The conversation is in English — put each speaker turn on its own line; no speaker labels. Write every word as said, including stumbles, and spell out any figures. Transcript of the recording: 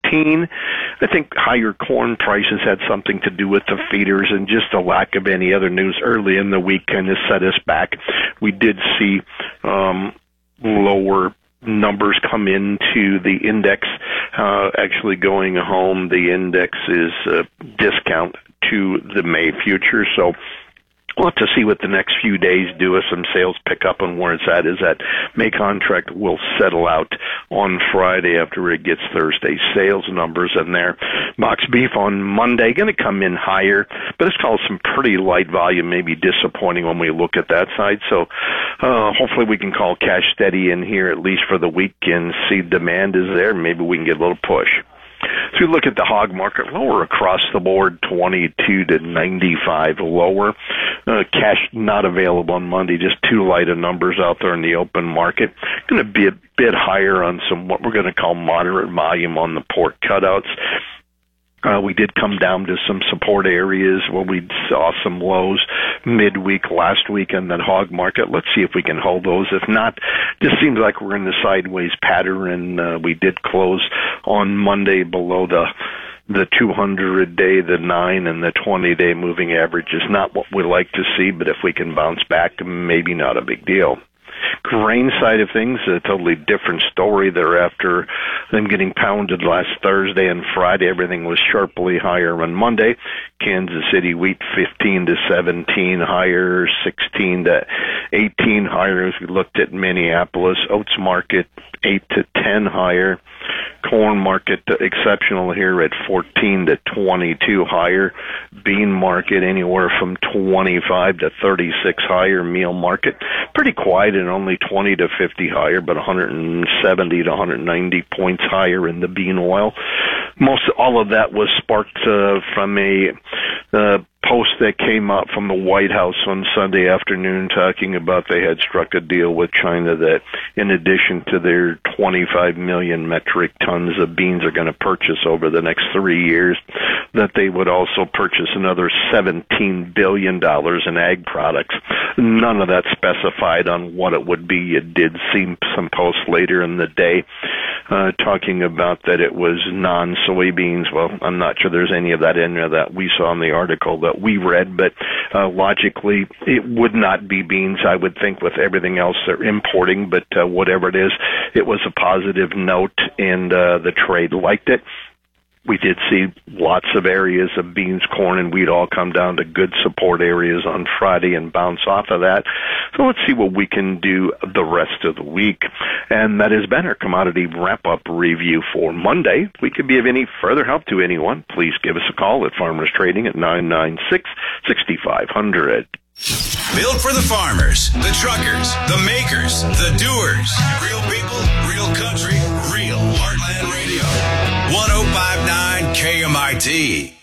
fifteen. I think higher corn prices had something to do with the feeders, and just the lack of any other news early in the week kind of set us back. We did see um, lower numbers come into the index. Uh, actually going home, the index is a discount to the May future, so we'll have to see what the next few days do as some sales pick up, and where it's at is that May contract will settle out on Friday after it gets Thursday's sales numbers in there. Box beef on Monday going to come in higher, but it's called some pretty light volume, maybe disappointing when we look at that side. So uh, hopefully we can call cash steady in here at least for the week and see demand is there. Maybe we can get a little push. So you look at the hog market, lower across the board, twenty-two to ninety-five lower. Uh, cash not available on Monday, just too light of numbers out there in the open market. Going to be a bit higher on some what we're going to call moderate volume on the pork cutouts. Uh, we did come down to some support areas where we saw some lows midweek last week in that hog market. Let's see if we can hold those. If not, just seems like we're in the sideways pattern. Uh, we did close on Monday below the the two hundred day, the nine, and the twenty day moving average is not what we like to see, but if we can bounce back, maybe not a big deal. Grain side of things, a totally different story there. After them getting pounded last Thursday and Friday, everything was sharply higher on Monday. Kansas City wheat fifteen to seventeen higher, sixteen to eighteen higher as we looked at Minneapolis. Oats market eight to ten higher. Corn market uh, exceptional here at fourteen to twenty-two higher. Bean market anywhere from twenty-five to thirty-six higher. Meal market pretty quiet and only twenty to fifty higher, but one hundred seventy to one hundred ninety points higher in the bean oil. Most all of that was sparked uh, from a uh, post that came out from the White House on Sunday afternoon talking about they had struck a deal with China that in addition to their twenty-five million metric tons of beans are going to purchase over the next three years, that they would also purchase another seventeen billion dollars in ag products. None of that specified on what it would be. It did see some posts later in the day uh, talking about that it was non-soybeans. Well, I'm not sure there's any of that in there that we saw in the article that we read, but uh, logically it would not be beans, I would think, with everything else they're importing, but uh, whatever it is, it was a positive note, and uh, the trade liked it. We did see lots of areas of beans, corn, and wheat all come down to good support areas on Friday and bounce off of that. So let's see what we can do the rest of the week. And that has been our commodity wrap-up review for Monday. If we could be of any further help to anyone, please give us a call at Farmers Trading at nine nine six, six five zero zero.
Built for the farmers, the truckers, the makers, the doers. Real people, real country, real Heartland Radio. one oh five point nine K M I T.